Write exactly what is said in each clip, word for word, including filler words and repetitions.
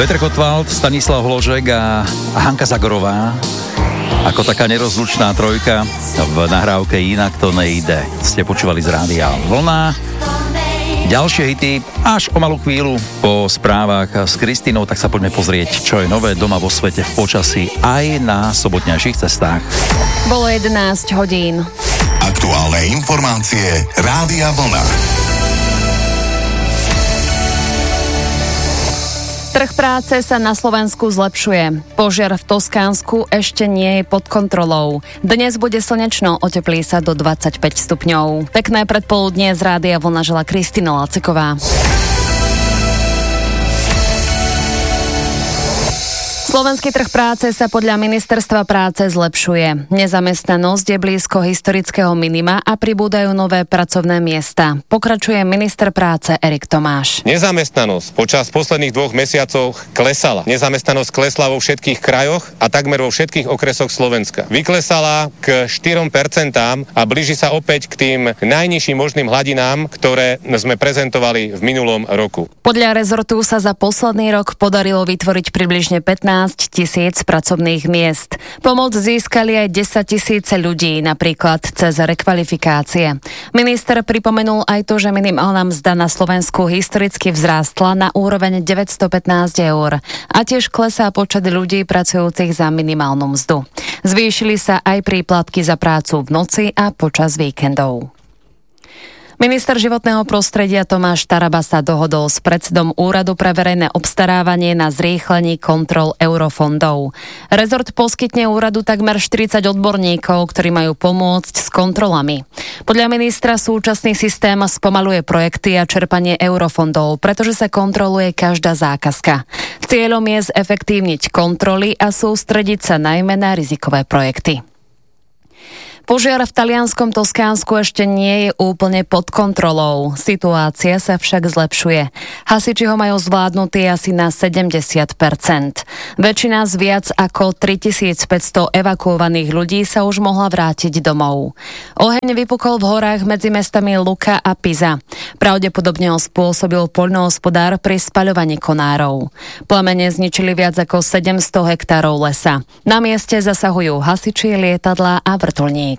Petr Kotwald, Stanislav Hložek a Hanka Zagorová ako taká nerozlučná trojka v nahrávke Inak to nejde. Ste počúvali z rádia Vlna. Ďalšie hity až o malú chvíľu po správach s Kristínou, tak sa poďme pozrieť, čo je nové doma vo svete v počasí aj na sobotnejších cestách. Bolo jedenásť hodín. Aktuálne informácie Rádia Vlna. Trh práce sa na Slovensku zlepšuje. Požiar v Toskánsku ešte nie je pod kontrolou. Dnes bude slnečno, oteplí sa do dvadsaťpäť stupňov. Pekné predpoludnie z Rádia Vlna žela Kristína Laciková. Slovenský trh práce sa podľa Ministerstva práce zlepšuje. Nezamestnanosť je blízko historického minima a pribúdajú nové pracovné miesta. Pokračuje minister práce Erik Tomáš. Nezamestnanosť počas posledných dvoch mesiacov klesala. Nezamestnanosť klesla vo všetkých krajoch a takmer vo všetkých okresoch Slovenska. Vyklesala k štyrom percentám a blíži sa opäť k tým najnižším možným hladinám, ktoré sme prezentovali v minulom roku. Podľa rezortu sa za posledný rok podarilo vytvoriť približne pätnásť tisíc pracovných miest. Pomoc získali aj desaťtisíce ľudí, napríklad cez rekvalifikácie. Minister pripomenul aj to, že minimálna mzda na Slovensku historicky vzrástla na úroveň deväťstopätnásť eur a tiež klesá počet ľudí pracujúcich za minimálnu mzdu. Zvýšili sa aj príplatky za prácu v noci a počas víkendov. Minister životného prostredia Tomáš Taraba sa dohodol s predsedom Úradu pre verejné obstarávanie na zrýchlení kontrol eurofondov. Rezort poskytne úradu takmer štyridsať odborníkov, ktorí majú pomôcť s kontrolami. Podľa ministra súčasný systém spomaluje projekty a čerpanie eurofondov, pretože sa kontroluje každá zákazka. Cieľom je zefektívniť kontroly a sústrediť sa najmä na rizikové projekty. Požiar v talianskom Toskánsku ešte nie je úplne pod kontrolou. Situácia sa však zlepšuje. Hasiči ho majú zvládnutý asi na sedemdesiat percent. Väčšina z viac ako tritisícpäťsto evakuovaných ľudí sa už mohla vrátiť domov. Oheň vypukol v horách medzi mestami Lucca a Pisa. Pravdepodobne ho spôsobil poľnohospodár pri spaľovaní konárov. Plamene zničili viac ako sedemsto hektárov lesa. Na mieste zasahujú hasiči, lietadlá a vrtuľník.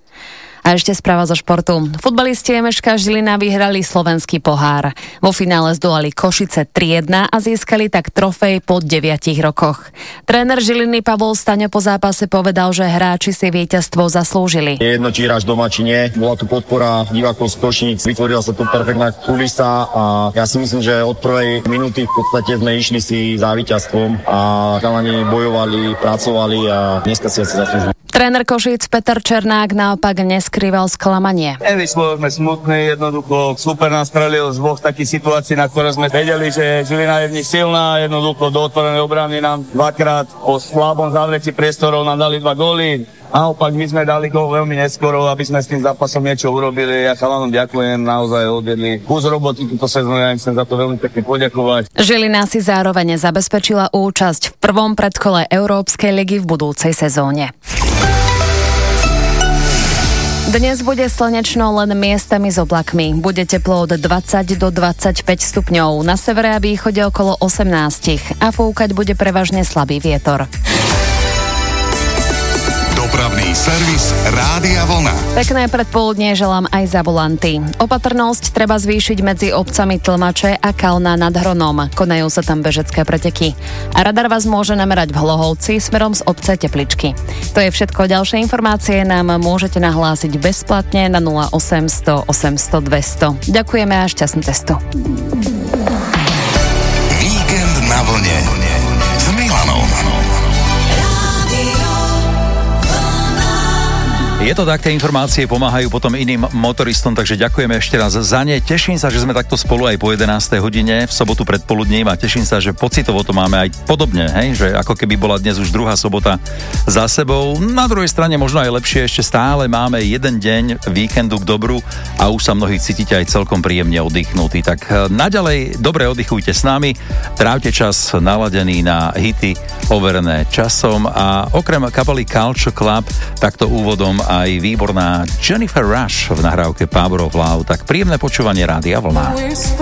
A ešte správa zo športu. Futbalisti em eška Žilina vyhrali slovenský pohár. Vo finále zdolali Košice tri jedna a získali tak trofej po deviatich rokoch. Tréner Žiliny Pavol Staňo po zápase povedal, že hráči si víťazstvo zaslúžili. Je jedno, či hráš doma, či nie. Bola tu podpora divákov z Košíc, vytvorila sa tu perfektná kulisa a ja si myslím, že od prvej minúty v podstate sme išli si za víťazstvom a chalani bojovali, pracovali a dneska si asi zaslúžili. Tréner Košíc Peter Černák naopak neskrýval sklamanie. Nevyšlo, sme smutní, jednoducho super nás strelil z dvoch takých situácií, na ktoré sme vedeli, že Žilina je v nich silná, jednoducho do otvorenej obrany nám dvakrát po slabom zavretí priestorov nám dali dva góly. Naopak my sme dali gól veľmi neskoro, aby sme s tým zápasom niečo urobili. Ja chalanom ďakujem, naozaj odvedli kus roboty túto sezónu, ja im chcem za to veľmi pekne poďakovať. Žilina si zároveň zabezpečila účasť v prvom predkole Európskej ligy v budúcej sezóne. Dnes bude slnečno, len miestami s oblakmi. Bude teplo od dvadsať do dvadsaťpäť stupňov. Na severe a východe okolo osemnásť a fúkať bude prevažne slabý vietor. Dopravný servis Rádia Vlna. Pekné predpoludnie želám aj za volanty. Opatrnosť treba zvýšiť medzi obcami Tlmače a Kalná nad Hronom. Konajú sa tam bežecké preteky. A radar vás môže namerať v Hlohovci smerom z obce Tepličky. To je všetko. Ďalšie informácie nám môžete nahlásiť bezplatne na nula osemsto osemsto dvesto. Ďakujeme a šťastnú cestu. Víkend na vlne s Milanom. Je to tak, tie informácie pomáhajú potom iným motoristom, takže ďakujeme ešte raz za ne. Teším sa, že sme takto spolu aj po jedenástej hodine v sobotu predpoludním a teším sa, že pocitovo to máme aj podobne, hej? Že ako keby bola dnes už druhá sobota za sebou. Na druhej strane možno aj lepšie, ešte stále máme jeden deň víkendu k dobru a už sa mnohí cítite aj celkom príjemne oddychnutí. Tak naďalej dobre oddychujte s nami, trávte čas naladený na hity overené časom a okrem kapely Culture Club takto úvodom aj výborná Jennifer Rush v nahrávke Power of Love. Tak príjemné počúvanie Rádia Vlna.